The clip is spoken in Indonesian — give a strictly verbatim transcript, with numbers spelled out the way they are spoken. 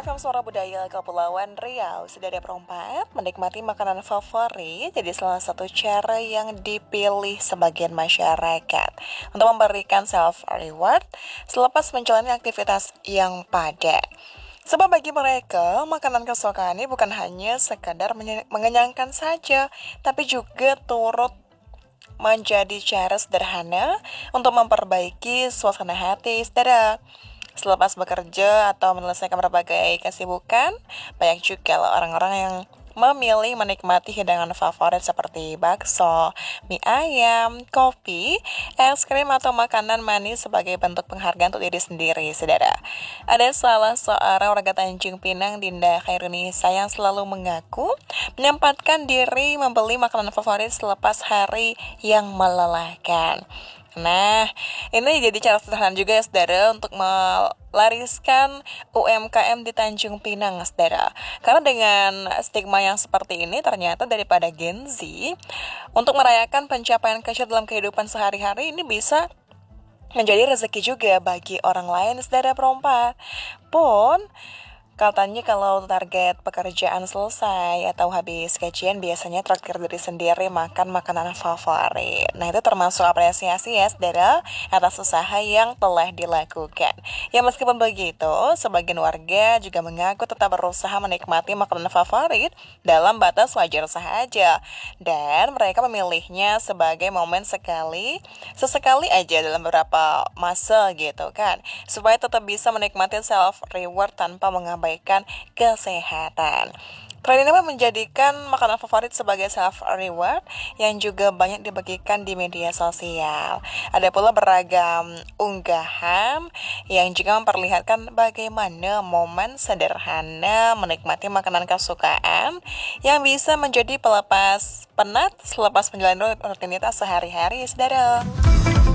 F M Suara Budaya Kepulauan Riau, Saudara perempat, menikmati makanan favorit jadi salah satu cara yang dipilih sebagian masyarakat untuk memberikan self-reward selepas menjalani aktivitas yang padat. Sebab bagi mereka, makanan kesukaan ini bukan hanya sekadar menye- mengenyangkan saja, tapi juga turut menjadi cara sederhana untuk memperbaiki suasana hati, saudara. Selepas bekerja atau menyelesaikan berbagai kesibukan, banyak juga loh orang-orang yang memilih menikmati hidangan favorit seperti bakso, mie ayam, kopi, es krim, atau makanan manis sebagai bentuk penghargaan untuk diri sendiri, saudara. Ada salah seorang warga Tanjung Pinang, Dinda Khairunisa, yang selalu mengaku menyempatkan diri membeli makanan favorit selepas hari yang melelahkan. Nah, ini jadi cara sederhana juga ya, saudara, untuk melariskan U M K M di Tanjung Pinang, saudara. Karena dengan stigma yang seperti ini, ternyata daripada Gen Z, untuk merayakan pencapaian kecil dalam kehidupan sehari-hari ini bisa menjadi rezeki juga bagi orang lain, saudara perempat. Pun, katanya kalau target pekerjaan selesai atau habis gajian biasanya traktir diri sendiri makan makanan favorit. Nah, itu termasuk apresiasi ya, saudara, atas usaha yang telah dilakukan. Ya, meskipun begitu, sebagian warga juga mengaku tetap berusaha menikmati makanan favorit dalam batas wajar saja. Dan mereka memilihnya sebagai momen sekali, sesekali aja dalam beberapa masa gitu kan. Supaya tetap bisa menikmati self-reward tanpa mengabaikan kesehatan. Tren ini menjadikan makanan favorit sebagai self-reward yang juga banyak dibagikan di media sosial. Ada pula beragam unggahan yang juga memperlihatkan bagaimana momen sederhana menikmati makanan kesukaan yang bisa menjadi pelepas penat selepas menjalani rutinitas sehari-hari, saudara.